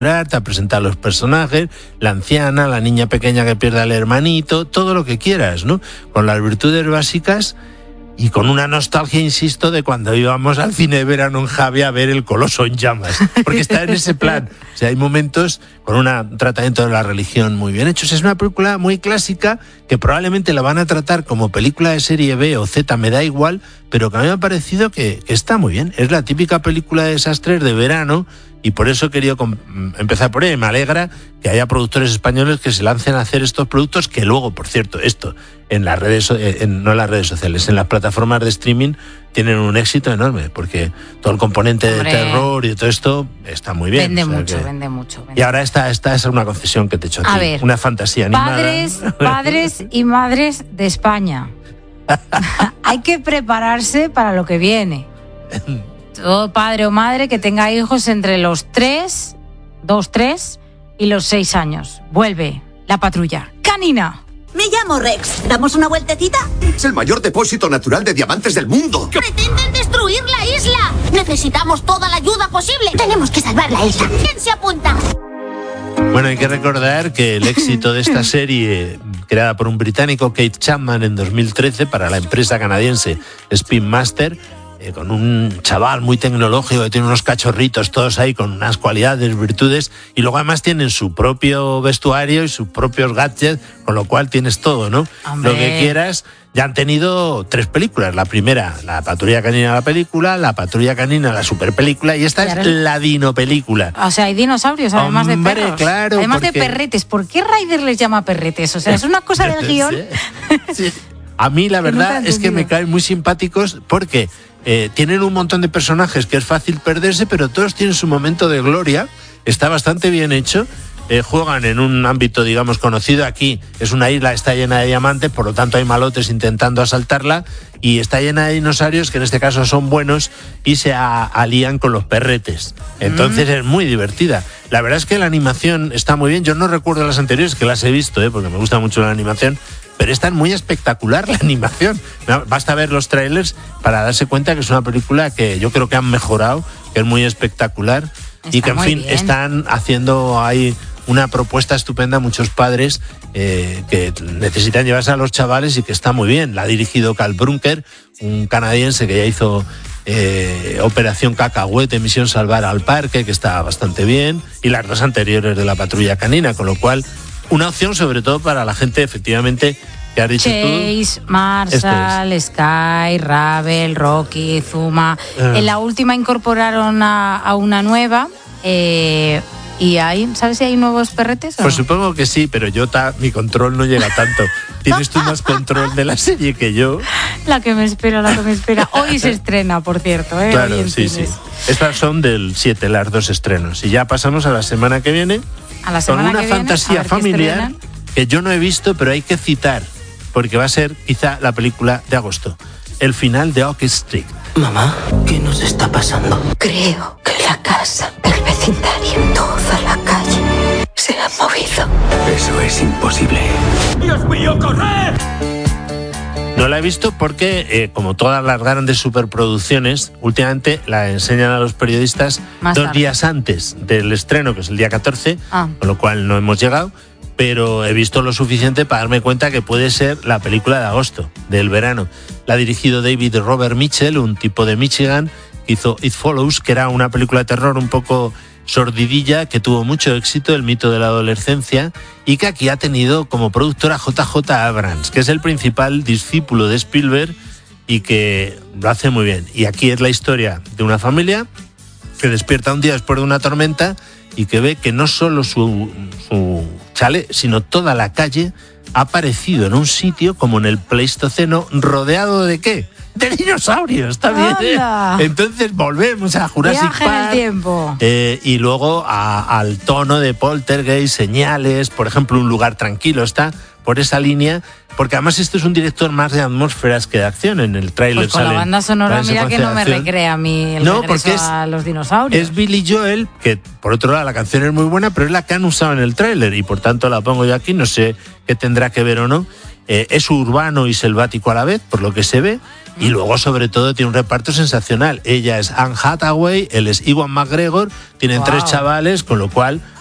te presenta a los personajes, la anciana, la niña pequeña que pierde al hermanito, todo lo que quieras, ¿no? Con las virtudes básicas y con una nostalgia, insisto, de cuando íbamos al cine de verano en Javi a ver El Coloso en llamas, porque está en ese plan. O sea, hay momentos con un tratamiento de la religión muy bien hechos. Es una película muy clásica que probablemente la van a tratar como película de serie B o Z, me da igual, pero que a mí me ha parecido que está muy bien. Es la típica película de desastres de verano. Y por eso he querido empezar por ahí. Me alegra que haya productores españoles que se lancen a hacer estos productos, que luego, por cierto, esto en las redes, no en las redes sociales, en las plataformas de streaming tienen un éxito enorme, porque todo el componente de terror y todo esto está muy bien. Vende mucho. Y ahora esta es una concesión que te he hecho a ti. Ver, una fantasía animada. Padres y madres de España. Hay que prepararse para lo que viene. Todo padre o madre que tenga hijos entre los 3 y los 6 años. Vuelve La Patrulla Canina. Me llamo Rex. ¿Damos una vueltecita? Es el mayor depósito natural de diamantes del mundo. ¡Pretenden destruir la isla! Necesitamos toda la ayuda posible. Tenemos que salvar la isla. ¿Quién se apunta? Bueno, hay que recordar que el éxito de esta serie, creada por un británico, Keith Chapman, en 2013 para la empresa canadiense Spin Master, con un chaval muy tecnológico que tiene unos cachorritos todos ahí con unas cualidades, virtudes, y luego además tienen su propio vestuario y sus propios gadgets, con lo cual tienes todo, ¿no? ¡Hombre! Lo que quieras. Ya han tenido 3 películas. La primera, La Patrulla Canina, la película, La Patrulla Canina, la super película, y esta es la dino película. O sea, hay dinosaurios, además de perros. Claro, además de perretes. ¿Por qué Ryder les llama perretes? O sea, es una cosa del guión. Sí. A mí la verdad es que me caen muy simpáticos porque tienen un montón de personajes que es fácil perderse, pero todos tienen su momento de gloria. Está bastante bien hecho. Juegan en un ámbito, digamos, conocido. Aquí es una isla, está llena de diamantes, por lo tanto hay malotes intentando asaltarla, y está llena de dinosaurios que en este caso son buenos y se alían con los perretes. Entonces es muy divertida. La verdad es que la animación está muy bien. Yo no recuerdo las anteriores, que las he visto, porque me gusta mucho la animación, pero esta es muy espectacular, la animación. Basta ver los trailers para darse cuenta que es una película que yo creo que han mejorado, que es muy espectacular. Está y que, en fin, bien. Están haciendo ahí una propuesta estupenda a muchos padres que necesitan llevarse a los chavales, y que está muy bien. La ha dirigido Carl Brunker, un canadiense que ya hizo Operación Cacahuete, Misión Salvar al Parque, que está bastante bien, y las 2 anteriores de La Patrulla Canina, con lo cual una opción sobre todo para la gente, efectivamente, que has dicho Chase, tú. Marshall, Sky, Ravel, Rocky, Zuma. En la última incorporaron a una nueva. ¿Y sabes si hay nuevos perretes? Pues supongo que sí, pero mi control no llega tanto. Tienes tú más control de la serie que yo. La que me espera. Hoy se estrena, por cierto. Claro, sí. Estas son del 7, las 2 estrenos. Y ya pasamos a la semana que viene. Con una fantasía familiar que yo no he visto, pero hay que citar, porque va a ser quizá la película de agosto. El final de Oak Street. Mamá, ¿qué nos está pasando? Creo que la casa, el vecindario, toda la calle se ha movido. Eso es imposible. ¡Dios mío, corred! No la he visto porque, como todas las grandes superproducciones, últimamente la enseñan a los periodistas más 2 tarde. días antes del estreno, que es el día 14, con lo cual no hemos llegado, pero he visto lo suficiente para darme cuenta que puede ser la película de agosto, del verano. La ha dirigido David Robert Mitchell, un tipo de Michigan, que hizo It Follows, que era una película de terror un poco sordidilla, que tuvo mucho éxito, El mito de la adolescencia, y que aquí ha tenido como productora JJ Abrams, que es el principal discípulo de Spielberg y que lo hace muy bien. Y aquí es la historia de una familia que despierta un día después de una tormenta y que ve que no solo su chalet, sino toda la calle ha aparecido en un sitio como en el Pleistoceno, rodeado ¿de qué? De dinosaurios, está bien. Entonces volvemos a Jurassic Park. En el tiempo. Y luego al tono de Poltergeist, señales, por ejemplo, Un lugar tranquilo, está por esa línea, porque además este es un director más de atmósferas que de acción. En el tráiler pues con la banda sonora, mira que no me recrea a mí el regreso a los dinosaurios. Es Billy Joel, que por otro lado la canción es muy buena, pero es la que han usado en el tráiler y por tanto la pongo yo aquí, no sé qué tendrá que ver o no. es urbano y selvático a la vez, por lo que se ve, y luego sobre todo tiene un reparto sensacional. Ella es Anne Hathaway, él es Ewan McGregor, tienen 3 chavales, con lo cual